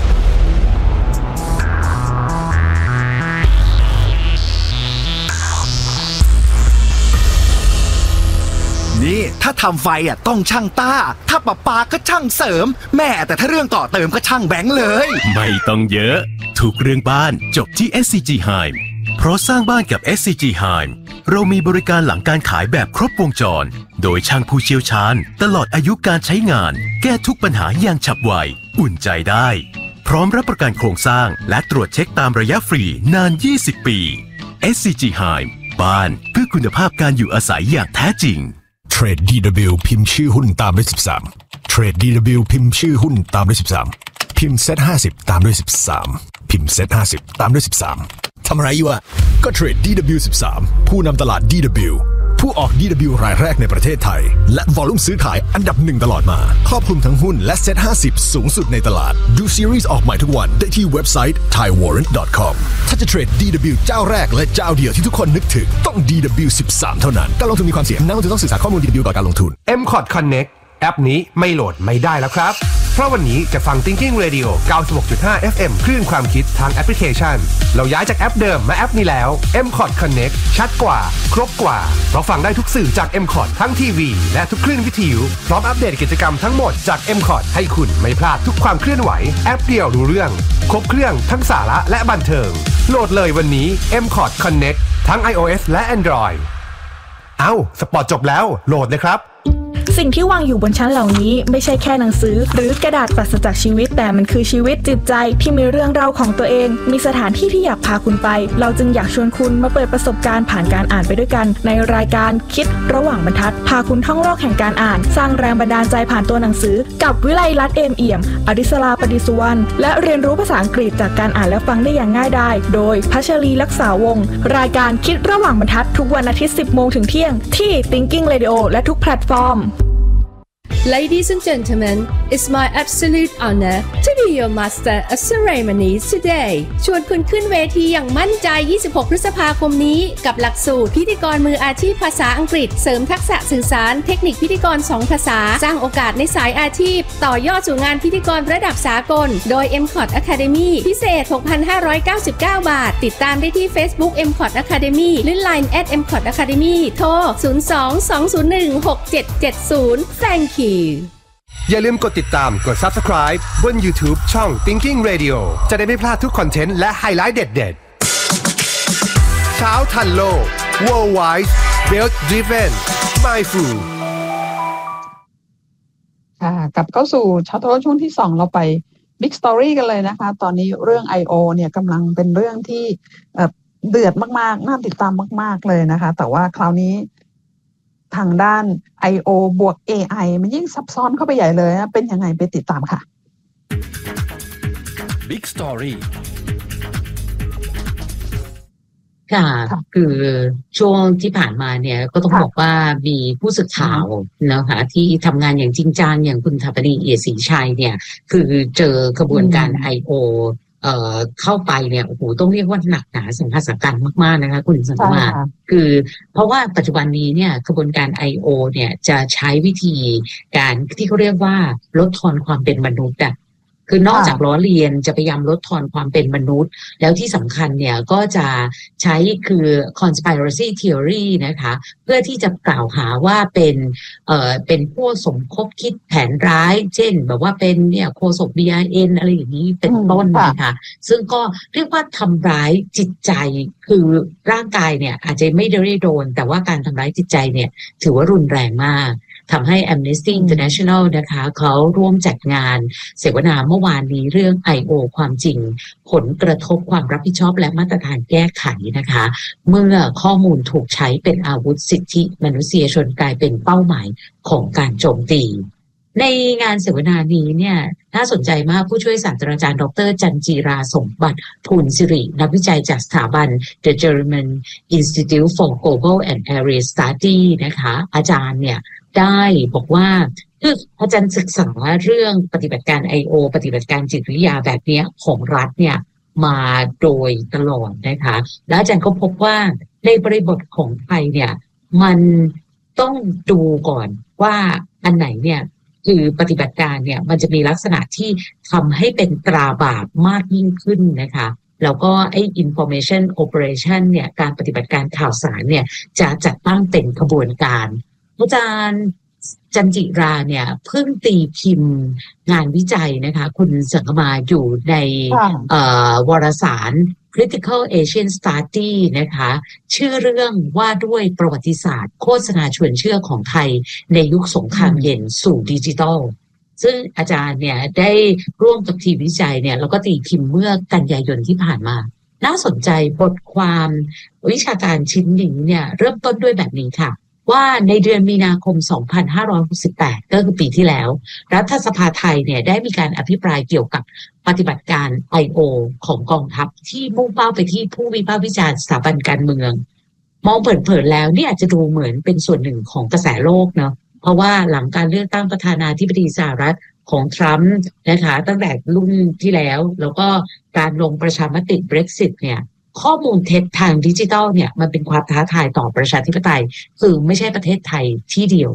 นี่ถ้าทำไฟอ่ะต้องช่างต้าถ้าประปาก็ช่างเสริมแม่แต่ถ้าเรื่องต่อเติมก็ช่างแบงค์เลยไม่ต้องเยอะทุกเรื่องบ้านจบที่ เอส ซี จี Heim เพราะสร้างบ้านกับ เอส ซี จี Heim เรามีบริการหลังการขายแบบครบวงจรโดยช่างผู้เชี่ยวชาญตลอดอายุการใช้งานแก้ทุกปัญหาอย่างฉับไวอุ่นใจได้พร้อมรับประกันโครงสร้างและตรวจเช็คตามระยะฟรีนานยี่สิบปี เอส ซี จี Heim บ้านเพื่อคุณภาพการอยู่อาศัยอย่างแท้จริงเทรด ดี ดับเบิลยู พิมพ์ชื่อหุ้นตามด้วยสิบสามเทรด ดี ดับเบิลยู พิมพ์ชื่อหุ้นตามด้วยสิบสามพิมพ์เซ็ตห้าสิบตามด้วยสิบสามพิมพ์เซ็ตห้าสิบตามด้วยสิบสามทำอะไรอยู่อะก็เทรด ดี ดับเบิลยู สิบสามผู้นำตลาด ดี ดับเบิลยู ผู้ออก ดี ดับเบิลยู รายแรกในประเทศไทยและวอลลุ่มซื้อขายอันดับหนึ่งตลอดมาครอบคลุมทั้งหุ้นและเซ็ตห้าสิบสูงสุดในตลาดดูซีรีส์ออกใหม่ทุกวันได้ที่เว็บไซต์ ไทย วอร์เรนต์ ดอท คอม ถ้าจะเทรด ดี ดับเบิลยู เจ้าแรกและเจ้าเดียวที่ทุกคนนึกถึงต้อง ดี ดับเบิลยู สิบสามเท่านั้นการลงทุนมีความเสี่ยงนักลงทุนต้องศึกษาข้อมูล ดี ดับเบิลยู ก่อนการลงทุนเอ็ม คอร์ด Connect แอปนี้ไม่โหลดไม่ได้แล้วครับเพราะวันนี้จะฟัง Thinking Radio เก้าสิบหกจุดห้า เอฟ เอ็ม คลื่นความคิดทางแอปพลิเคชันเราย้ายจากแอปเดิมมาแอปนี้แล้ว เอ็ม คอร์ด Connect ชัดกว่าครบกว่าเพราะฟังได้ทุกสื่อจาก เอ็ม คอร์ด ทั้งทีวีและทุกคลื่นวิทยุพร้อมอัปเดตกิจกรรมทั้งหมดจาก เอ็ม คอร์ด ให้คุณไม่พลาดทุกความเคลื่อนไหวแอปเดียวรู้เรื่องครบเครื่องทั้งสาระและบันเทิงโหลดเลยวันนี้ เอ็ม คอร์ด Connect ทั้ง iOS และ Android เอ้าสปอร์ตจบแล้วโหลดเลยครับสิ่งที่วางอยู่บนชั้นเหล่านี้ไม่ใช่แค่หนังสือหรือกระดาษปราศจากชีวิตแต่มันคือชีวิตจิตใจที่มีเรื่องราวของตัวเองมีสถานที่ที่อยากพาคุณไปเราจึงอยากชวนคุณมาเปิดประสบการณ์ผ่านการอ่านไปด้วยกันในรายการคิดระหว่างบรรทัดพาคุณท่องโลกแห่งการอ่านสร้างแรงบันดาลใจผ่านตัวหนังสือกับวิไลลัตน์เอมเอี่ยมอดิศราปดิสุวรรณและเรียนรู้ภาษาอังกฤษจากการอ่านและฟังได้อย่างง่ายดายโดยพัชรีลักษาวงศ์รายการคิดระหว่างบรรทัดทุกวันอาทิตย์ สิบโมงถึงเที่ยงที่ Thinking Radio และทุกแพลตฟอร์ม Ladies and gentlemen, it's my absolute honor to be your master of ceremonies today. ชวนคุณขึ้นเวทีอย่างมั่นใจ ยี่สิบหก พฤษภาคมนี้กับหลักสูตรพิธีกรมืออาชีพภาษาอังกฤษเสริมทักษะสื่อสารเทคนิคพิธีกรสองภาษาสร้างโอกาสในสายอาชีพต่อยอดสู่งานพิธีกรระดับสากลโดย เอ็ม คอร์ด Academy พิเศษ หกพันห้าร้อยเก้าสิบเก้า บาทติดตามได้ที่ Facebook เอ็ม คอร์ด Academy หรือ ไลน์ แอท เอ็ม คอร์ด Academy โทร ศูนย์ สอง สอง ศูนย์ หนึ่ง หก เจ็ด เจ็ด ศูนย์ Thank you อย่าลืมกดติดตามกด Subscribe บน YouTube ช่อง Thinking Radio จะได้ไม่พลาดทุกคอนเทนต์และไฮไลท์เด็ดๆเช้าทันโลก Worldwide Wealth Driven Mindful ค่ะกลับเข้าสู่เช้าทันโลกช่วงที่สองเราไป Big Story กันเลยนะคะตอนนี้เรื่อง ไอ โอ เนี่ยกำลังเป็นเรื่องที่เอ่อเดือดมากๆน่าติดตามมากๆเลยนะคะแต่ว่าคราวนี้ทางด้าน ไอ โอ บวก เอ ไอ มันยิ่งซับซ้อนเข้าไปใหญ่เลยนะเป็นยังไงไปติดตามค่ะ Big Story ค่ะคือช่วงที่ผ่านมาเนี่ยก็ต้องบอกว่ามีผู้สื่อข่าวนะคะที่ทำงานอย่างจริงจังอย่างคุณถาปนีเอียดศรีชัยเนี่ยคือเจอกระบวนการ ไอ โอ เอ่อเข้าไปเนี่ยโอ้โหต้องเรียกว่าหนักหนาสังคสกันมากๆนะคะคุณสังมาคือเพราะว่าปัจจุบันนี้เนี่ยกระบวนการ ไอ โอ เนี่ยจะใช้วิธีการที่เขาเรียกว่าลดทอนความเป็นมนุษย์อ่ะคือนอกจากล้อเลียนจะพยายามลดทอนความเป็นมนุษย์แล้วที่สำคัญเนี่ยก็จะใช้คือ conspiracy theory นะคะเพื่อที่จะกล่าวหาว่าเป็นเอ่อเป็นผู้สมคบคิดแผนร้ายเช่นแบบว่าเป็นเนี่ยโฆษก บี ไอ เอ็น อะไรอย่างนี้เป็นต้นนะคะซึ่งก็เรียกว่าทำร้ายจิตใจคือร่างกายเนี่ยอาจจะไม่ได้โดนแต่ว่าการทำร้ายจิตใจเนี่ยถือว่ารุนแรงมากทำให้ Amnesty International นะคะเขาร่วมจัดงานเสวนาเมื่อวานนี้เรื่อง ไอ โอ ความจริงผลกระทบความรับผิดชอบและมาตรฐานแก้ไขนะคะเมื่อข้อมูลถูกใช้เป็นอาวุธสิทธิมนุษยชนกลายเป็นเป้าหมายของการโจมตีในงานเสวนานี้เนี่ยน่าสนใจมากผู้ช่วยศาสตราจารย์ดรจันจีราสมบัติภูลสิรินักวิจัยจากสถาบัน The German Institute for Global and Area Study นะคะอาจารย์เนี่ยได้บอกว่าคืออาจารย์ศึกษาเรื่องปฏิบัติการ ไอ โอ ปฏิบัติการจิตวิทยาแบบนี้ของรัฐเนี่ยมาโดยตลอดนะคะแล้วอาจารย์ก็พบว่าในบริบทของไทยเนี่ยมันต้องดูก่อนว่าอันไหนเนี่ยคือปฏิบัติการเนี่ยมันจะมีลักษณะที่ทำให้เป็นตราบาปมากยิ่งขึ้นนะคะแล้วก็ไอ้ information operation เนี่ยการปฏิบัติการข่าวสารเนี่ยจะจัดตั้งเป็นขบวนการอาจารย์จันจิราเนี่ยเพิ่งตีพิมพ์งานวิจัยนะคะคุณสังคมาอยู่ในวารสาร Critical Asian Study นะคะชื่อเรื่องว่าด้วยประวัติศาสตร์โฆษณาชวนเชื่อของไทยในยุคสงครามเย็นสู่ดิจิทัลซึ่งอาจารย์เนี่ยได้ร่วมกับทีมวิจัยเนี่ยแล้วก็ตีพิมพ์เมื่อกันยายนที่ผ่านมาน่าสนใจบทความวิชาการชิ้นนี้เนี่ยเริ่มต้นด้วยแบบนี้ค่ะว่าในเดือนมีนาคมสองพันห้าร้อยหกสิบแปดก็คือปีที่แล้วรัฐสภาไทยเนี่ยได้มีการอภิปรายเกี่ยวกับปฏิบัติการ ไอ โอ ของกองทัพที่มุ่งเป้าไปที่ผู้วิพากษ์วิจารณ์สถาบันการเมืองมองเผินๆแล้วนี่อาจจะดูเหมือนเป็นส่วนหนึ่งของกระแสโลกเนาะเพราะว่าหลังการเลือกตั้งประธานาธิบดีสหรัฐของทรัมป์นะคะตั้งแต่รุ่นที่แล้วแล้วก็การลงประชามติ Brexit เนี่ยข้อมูลเท็จทางดิจิทัลเนี่ยมันเป็นความท้าทายต่อประชาธิปไตยคือไม่ใช่ประเทศไทยที่เดียว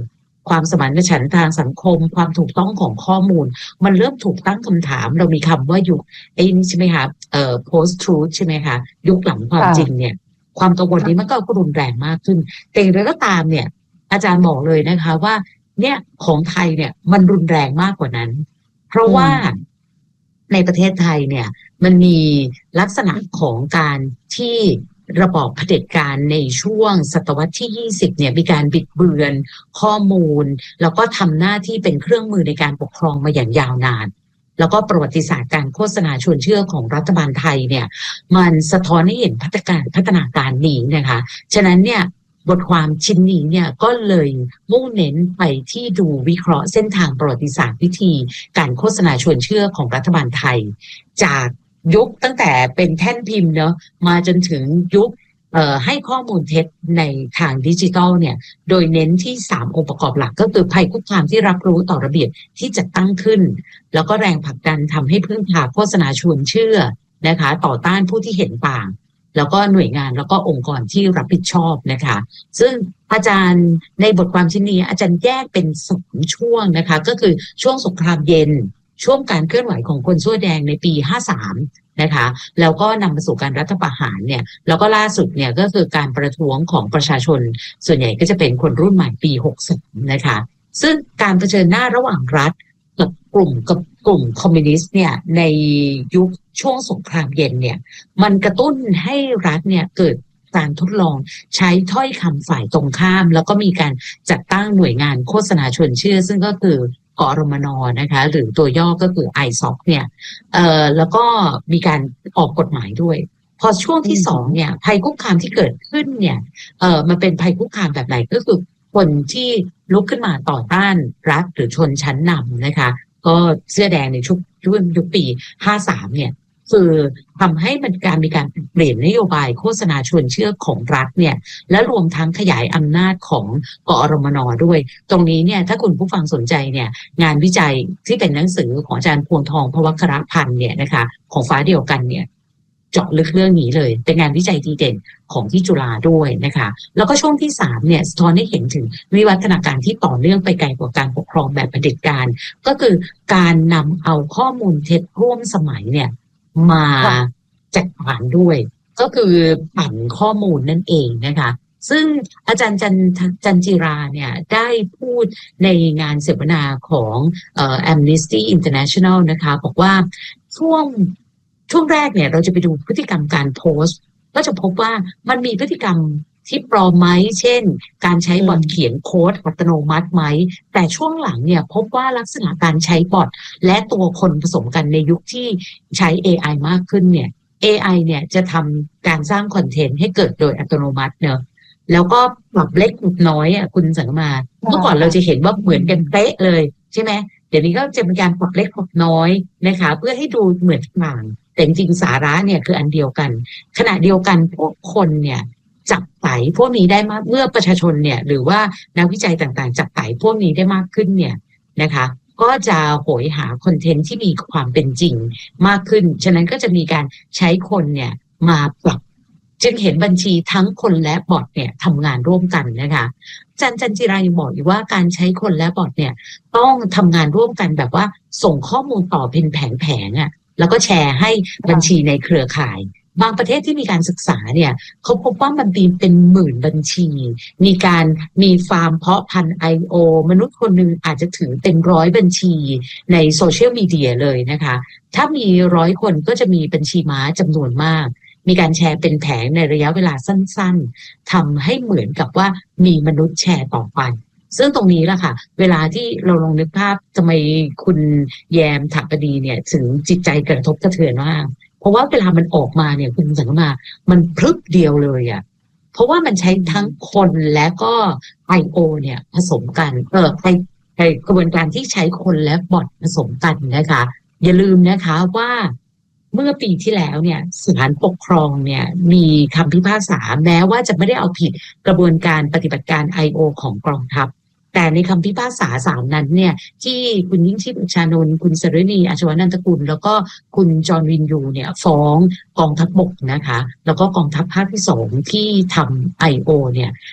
ความสมานฉันท์ทางสังคมความถูกต้องของข้อมูลมันเริ่มถูกตั้งคำถามเรามีคำว่ายุคไอ้นี่ใช่ไหมคะเอ่อ post truth ใช่ไหมคะยุคหลังความจริงเนี่ยความกังวลนี้มันก็รุนแรงมากขึ้นแต่อย่างไรก็ตามเนี่ยอาจารย์บอกเลยนะคะว่าเนี่ยของไทยเนี่ยมันรุนแรงมากกว่านั้นเพราะว่าในประเทศไทยเนี่ยมันมีลักษณะของการที่ระบอบเผด็จการในช่วงศตวรรษที่ยี่สิบเนี่ยมีการบิดเบือนข้อมูลแล้วก็ทำหน้าที่เป็นเครื่องมือในการปกครองมาอย่างยาวนานแล้วก็ประวัติศาสตร์การโฆษณาชวนเชื่อของรัฐบาลไทยเนี่ยมันสะท้อนให้เห็นพัฒนาการพัฒนาการนี้นะคะฉะนั้นเนี่ยบทความชิ้นนี้เนี่ยก็เลยมุ่งเน้นไปที่ดูวิเคราะห์เส้นทางประวัติศาสตร์วิธีการโฆษณาชวนเชื่อของรัฐบาลไทยจากยุคตั้งแต่เป็นแท่นพิมพ์เนาะมาจนถึงยุคเอ่อให้ข้อมูลเท็จในทางดิจิทัลเนี่ยโดยเน้นที่สามองค์ประกอบหลักก็คือภัยคุกคามที่รับรู้ต่อระเบียบที่จะตั้งขึ้นแล้วก็แรงผลักดันทำให้พึ่งพาโฆษณาชวนเชื่อนะคะต่อต้านผู้ที่เห็นต่างแล้วก็หน่วยงานแล้วก็องค์กรที่รับผิดชอบนะคะซึ่งอาจารย์ในบทความชิ้นนี้อาจารย์แยกเป็นสองช่วงนะคะก็คือช่วงสงครามเย็นช่วงการเคลื่อนไหวของคนเสื้อแดงในปีห้าสามนะคะแล้วก็นำมาสู่การรัฐประหารเนี่ยแล้วก็ล่าสุดเนี่ยก็คือการประท้วงของประชาชนส่วนใหญ่ก็จะเป็นคนรุ่นใหม่ปีหกสิบนะคะซึ่งการเผชิญหน้าระหว่างรัฐกับกลุ่มกับกลุ่มคอมมิวนิสต์เนี่ยในยุคช่วงสงครามเย็นเนี่ยมันกระตุ้นให้รัฐเนี่ยเกิดการทดลองใช้ถ้อยคำฝ่ายตรงข้ามแล้วก็มีการจัดตั้งหน่วยงานโฆษณาชวนเชื่อซึ่งก็คือกอรมนนะคะหรือตัวย่อก็คือ ไอ เอส โอ ซี เนี่ยเอ่อแล้วก็มีการออกกฎหมายด้วยพอช่วงที่สองเนี่ยภัยคุกคามที่เกิดขึ้นเนี่ยเอ่อมันเป็นภัยคุกคามแบบไหนก็คือคนที่ลุกขึ้นมาต่อต้านรัฐหรือชนชั้นนำนะคะก็เสื้อแดงในช่วงยุคปีห้าสามเนี่ยคือทำให้มันการมีการเปลี่ยนนโยบายโฆษณาชวนเชื่อของรัฐเนี่ยและรวมทั้งขยายอำนาจของกอรมนด้วยตรงนี้เนี่ยถ้าคุณผู้ฟังสนใจเนี่ยงานวิจัยที่เป็นหนังสือของอาจารย์พวงทองพวัครพันธ์เนี่ยนะคะของฟ้าเดียวกันเนี่ยเจาะลึกเรื่องนี้เลยเป็นงานวิจัยดีเด่นของที่จุฬาด้วยนะคะแล้วก็ช่วงที่สามเนี่ยสะท้อนให้เห็นถึงวิวัฒนาการที่ต่อเนื่องไปไกลกว่าการปกครองแบบเผด็จการก็คือการนำเอาข้อมูลเท็จร่วมสมัยเนี่ยมาจัดการด้วยก็คือปั่นข้อมูลนั่นเองนะคะซึ่งอาจารย์จันจันจิราเนี่ยได้พูดในงานเสวนาของเอ่อ Amnesty International นะคะบอกว่าช่วงช่วงแรกเนี่ยเราจะไปดูพฤติกรรมการโพสต์ก็จะพบว่ามันมีพฤติกรรมที่ปลอมไหมเช่นการใช้บอทเขียนโค้ดอัตโนมัติไหมแต่ช่วงหลังเนี่ยพบว่าลักษณะการใช้บอทและตัวคนผสมกันในยุคที่ใช้ เอ ไอ มากขึ้นเนี่ย เอ ไอ เนี่ยจะทำการสร้างคอนเทนต์ให้เกิดโดยอัตโนมัติเนอะแล้วก็ปรับเล็กปรับน้อยอ่ะคุณสังมาเมื่อก่อนเราจะเห็นว่าเหมือนกันเป๊ะเลยใช่ไหมเดี๋ยวนี้ก็จะมีการปรับเล็กปรับน้อยนะคะเพื่อให้ดูเหมือนกันแต่จริงๆสาระเนี่ยคืออันเดียวกันขณะเดียวกันพวกคนเนี่ยจับไต่พวกนี้ได้มากเมื่อประชาชนเนี่ยหรือว่านักวิจัยต่างๆจับไต่พวกนี้ได้มากขึ้นเนี่ยนะคะก็จะโหยหาคอนเทนต์ที่มีความเป็นจริงมากขึ้นฉะนั้นก็จะมีการใช้คนเนี่ยมาปรับจึงเห็นบัญชีทั้งคนและบอทเนี่ยทำงานร่วมกันนะคะจันจันจิรายังบอกอยู่ว่าการใช้คนและบอทเนี่ยต้องทำงานร่วมกันแบบว่าส่งข้อมูลต่อเป็นแผงๆอ่ะแล้วก็แชร์ให้บัญชีในเครือข่ายบางประเทศที่มีการศึกษาเนี่ยเขาพบว่ามันมีเป็นหมื่นบัญชีมีการมีฟาร์มเพาะพันธุ์ ไอ โอ มนุษย์คนหนึ่งอาจจะถือเป็นร้อยบัญชีในโซเชียลมีเดียเลยนะคะถ้ามีร้อยคนก็จะมีบัญชีม้าจำนวนมากมีการแชร์เป็นแผงในระยะเวลาสั้นๆทำให้เหมือนกับว่ามีมนุษย์แชร์ต่อไปซึ่งตรงนี้แหละค่ะเวลาที่เราลองนึกภาพทำไมคุณแยมถักปดีเนี่ยถึงจิตใจกระทบกระเทือนมากเพราะว่าเวลามันออกมาเนี่ยคุณสังมามันพรึบเดียวเลยอ่ะเพราะว่ามันใช้ทั้งคนและก็ ไอ โอ เนี่ยผสมกันเออในในกระบวนการที่ใช้คนและบอทผสมกันนะคะอย่าลืมนะคะว่าเมื่อปีที่แล้วเนี่ยศาลปกครองเนี่ยมีคำพิพากษาแม้ว่าจะไม่ได้เอาผิดกระบวนการปฏิบัติการ ไอ โอ ของกองทัพแต่ในคำพิพากษาศาลนั้นเนี่ยที่คุณยิ่งชีพอุชานนท์คุณสรณีอาชวนันทกุลแล้วก็คุณจอห์นวินยูเนี่ยฟ้องกองทัพบกนะคะแล้วก็กองทัพภาคที่สองที่ทำ ไอ โอ เนี่ย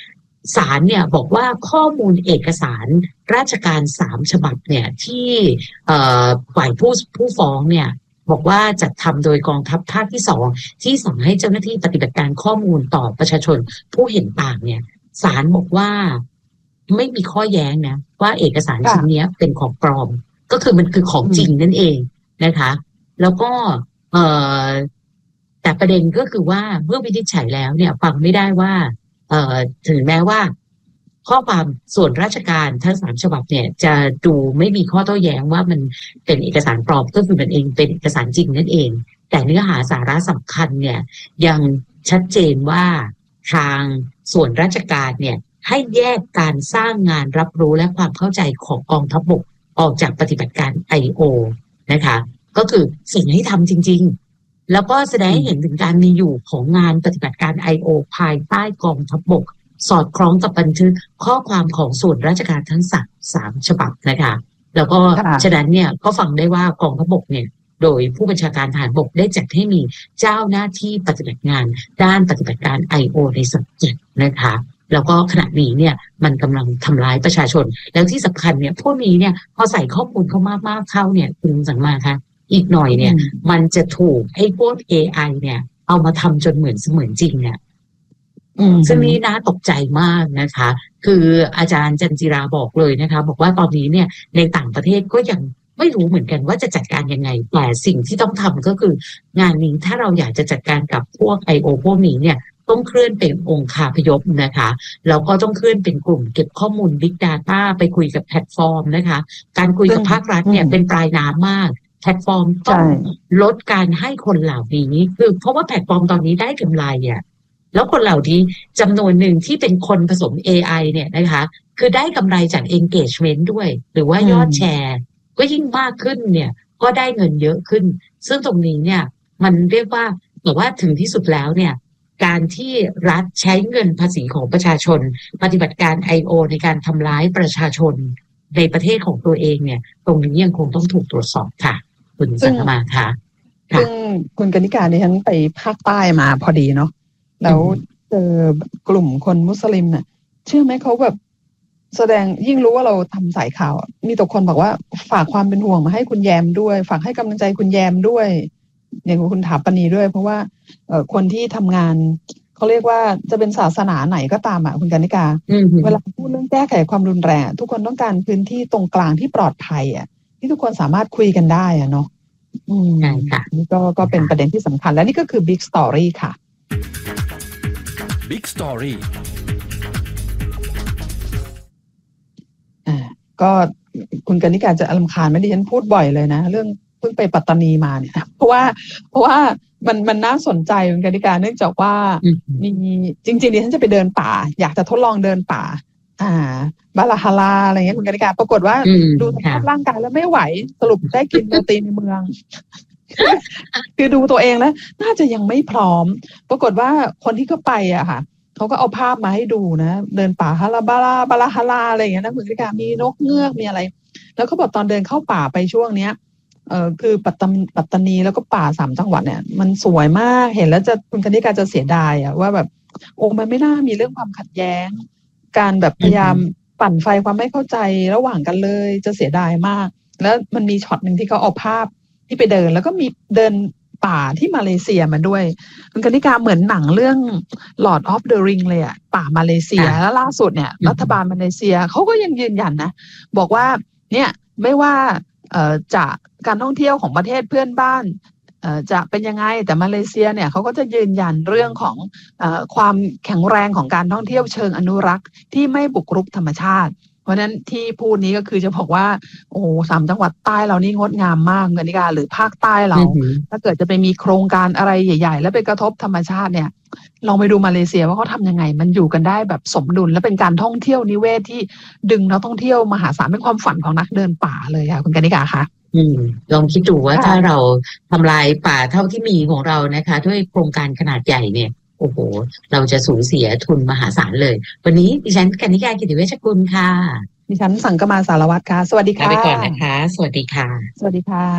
ศาลเนี่ยบอกว่าข้อมูลเอกสารราชการสามฉบับเนี่ยที่ฝ่ายผู้ผู้ฟ้องเนี่ยบอกว่าจัดทำโดยกองทัพภาคที่สองที่สั่งให้เจ้าหน้าที่ปฏิบัติการข้อมูลต่อประชาชนผู้เห็นต่างเนี่ยศาลบอกว่าไม่มีข้อแย้งนะว่าเอกสารชิ้นนี้เป็นของปลอมก็คือมันคือของจริงนั่นเองนะคะแล้วก็เอ่อแต่ประเด็นก็คือว่าเมื่อวินิจฉัยแล้วเนี่ยฟังไม่ได้ว่าเอ่อถึงแม้ว่าข้อความส่วนราชการทั้งสามฉบับเนี่ยจะดูไม่มีข้อโต้แย้งว่ามันเป็นเอกสารปลอมก็คือมันเองเป็นเอกสารจริงนั่นเองแต่เนื้อหาสาระสำคัญเนี่ยยังชัดเจนว่าทางส่วนราชการเนี่ยให้แยกการสร้างงานรับรู้และความเข้าใจของกองทัพบกออกจากปฏิบัติการ ไอ โอ นะคะก็คือสิ่งให้ทำจริงๆแล้วก็แสดงให้เห็นถึงการมีอยู่ของงานปฏิบัติการ ไอ โอ ภายใต้กองทัพบกสอดคล้องกับบันทึกข้อความของส่วนราชการทั้งสามสามฉบับนะคะแล้วก็ฉะนั้นเนี่ยก็ฟังได้ว่ากองทัพบกเนี่ยโดยผู้บัญชาการทหารบกได้จัดให้มีเจ้าหน้าที่ปฏิบัติงานด้านปฏิบัติการ ไอ โอ ในสังกัดนะคะแล้วก็ขณะนี้เนี่ยมันกำลังทำร้ายประชาชนแล้วที่สำคัญเนี่ยพวกนี้เนี่ยพอใส่ข้อมูลเขามากๆเข้าเนี่ยคุณสังมาคะอีกหน่อยเนี่ยมันจะถูกไอ้พวก เอ ไอ เนี่ยเอามาทำจนเหมือนเสมือนจริงเนี่ยซึ่งนี่น่าตกใจมากนะคะคืออาจารย์จันจิราบอกเลยนะคะบอกว่าตอนนี้เนี่ยในต่างประเทศก็ยังไม่รู้เหมือนกันว่าจะจัดการยังไงแต่สิ่งที่ต้องทำก็คืองานนี้ถ้าเราอยากจะจัดการกับพวก ไอ โอ พวกนี้เนี่ยต้องเคลื่อนเป็นองค์คาพยพนะคะแล้วก็ต้องเคลื่อนเป็นกลุ่มเก็บข้อมูล Big Data ไปคุยกับแพลตฟอร์มนะคะการคุยกับภาครัฐเนี่ยเป็นปลายน้ำมากแพลตฟอร์มต้องลดการให้คนเหล่านี้คือเพราะว่าแพลตฟอร์มตอนนี้ได้กำไรอ่ะแล้วคนเหล่านี้จำนวนหนึ่งที่เป็นคนผสม เอ ไอ เนี่ยนะคะคือได้กำไรจาก engagement ด้วยหรือว่ายอดแชร์ก็ยิ่งมากขึ้นเนี่ยก็ได้เงินเยอะขึ้นซึ่งตรงนี้เนี่ยมันเรียกว่าแต่ว่าถึงที่สุดแล้วเนี่ยการที่รัฐใช้เงินภาษีของประชาชนปฏิบัติการ ไอ โอ ในการทำร้ายประชาชนในประเทศของตัวเองเนี่ยตรงนี้ยังคงต้องถูกตรวจสอบค่ะคุณสังมาค่ะซึ่งคุณกนิการดิฉันไปภาคใต้มาพอดีเนาะแล้วเจอกลุ่มคนมุสลิมเนี่ยเชื่อไหมเขาแบบแสดงยิ่งรู้ว่าเราทำสายข่าวมีแต่คนบอกว่าฝากความเป็นห่วงมาให้คุณแยมด้วยฝากให้กำลังใจคุณแยมด้วยอย่างคุณถาปณีด้วยเพราะว่าเอ่อคนที่ทำงานเขาเรียกว่าจะเป็นศาสนาไหนก็ตามอ่ะคุณกนิกาเวลาพูดเรื่องแก้ไขความรุนแรงทุกคนต้องการพื้นที่ตรงกลางที่ปลอดภัยอ่ะที่ทุกคนสามารถคุยกันได้อ่ะเนาะอืมใช่ค่ะนี่ก็ก็เป็นประเด็นที่สำคัญและนี่ก็คือ Big Story ค่ะ Big Story อ่าก็คุณกนิกาจะอารมณ์คาญไหมดิฉันพูดบ่อยเลยนะเรื่องเพิ่งไปปัตตานีมาเนี่ยเพราะว่าเพราะว่ามันมันน่าสนใจคุณกนิกาเนื่องจากว่ามีจริงๆดิฉันจะไปเดินป่าอยากจะทดลองเดินป่าอ่าบาลาฮาราอะไรเงี้ยคุณกนิกาปรากฏว่าดูสภาพร่างกายแล้วไม่ไหวสรุปได้กินโปรตีนในเมือง คือดูตัวเองแล้วน่าจะยังไม่พร้อมปรากฏว่าคนที่เขาไปอะค่ะเขาก็เอาภาพมาให้ดูนะเดินป่าฮาราบาลาบาลาฮาราอะไรอย่างเงี้ยนะคุณกนิกามีนกเงือกมีอะไรแล้วเขาบอกตอนเดินเข้าป่าไปช่วงเนี้ยเออคือปัตตานีปัตตานีแล้วก็ป่าสามจังหวัดเนี่ยมันสวยมากเห็นแล้วจะคุณกนิกาจะเสียดายอะว่าแบบโอ้มันไม่น่ามีเรื่องความขัดแย้งการแบบพยายามปั่นไฟความไม่เข้าใจระหว่างกันเลยจะเสียดายมากแล้วมันมีช็อตหนึ่งที่เขาเอาภาพที่ไปเดินแล้วก็มีเดินป่าที่มาเลเซียมาด้วยคุณกนิกาเหมือนหนังเรื่อง Lord of the Ring เลยอะป่ามาเลเซียแล้วล่าสุดเนี่ยรัฐบาลมาเลเซียเขาก็ยังยืนยันนะบอกว่าเนี่ยไม่ว่าเอ่อจะการท่องเที่ยวของประเทศเพื่อนบ้านเอ่อจะเป็นยังไงแต่มาเลเซียเนี่ยเขาก็จะยืนยันเรื่องของเอ่อความแข็งแรงของการท่องเที่ยวเชิงอนุรักษ์ที่ไม่บุกรุกธรรมชาติเพราะฉะนั้นที่พูดนี้ก็คือจะบอกว่าโอ้สามจังหวัดใต้เรานี่งดงามมากเงินนิกาหรือภาคใต้เราถ้าเกิดจะไปมีโครงการอะไรใหญ่ๆแล้วไปกระทบธรรมชาติเนี่ยลองไปดูมาเลเซียว่าเขาทำยังไงมันอยู่กันได้แบบสมดุลและเป็นการท่องเที่ยวนิเวศที่ดึงนักท่องเที่ยวมหาศาลเป็นความฝันของนักเดินป่าเลยค่ะคุณกนิกาคะอืมลองคิดดูว่าถ้าเราทำลายป่าเท่าที่มีของเรานะคะด้วยโครงการขนาดใหญ่เนี่ยโอ้โหเราจะสูญเสียทุนมหาศาลเลยวันนี้ดิฉันกนิกากิติเวชกุลค่ะดิฉันสังกมาสารวัตรค่ะสวัสดีค่ะไปก่อนนะคะสวัสดีค่ะสวัสดีค่ะ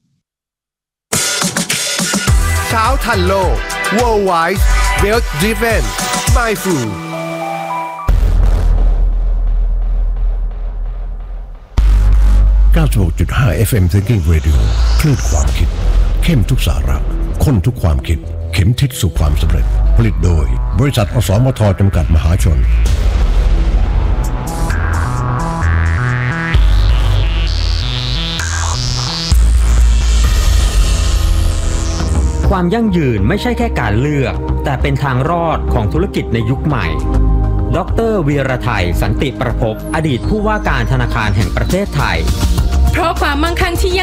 เช้าทันโลก Worldwide Wealth Driven Mindful เก้าสิบหกจุดห้า เอฟ เอ็ม Thinking Radio คลื่นความคิดเข้มทุกสาระข้นทุกความคิดเข็มทิศสู่ความสำเร็จผลิตโดยบริษัทอสมทจำกัดมหาชนความยั่งยืนไม่ใช่แค่การเลือกแต่เป็นทางรอดของธุรกิจในยุคใหม่ดร.วีรไทยสันติประภพอดีตผู้ว่าการธนาคารแห่งประเทศไทยเพราะความมั่งคั่งที่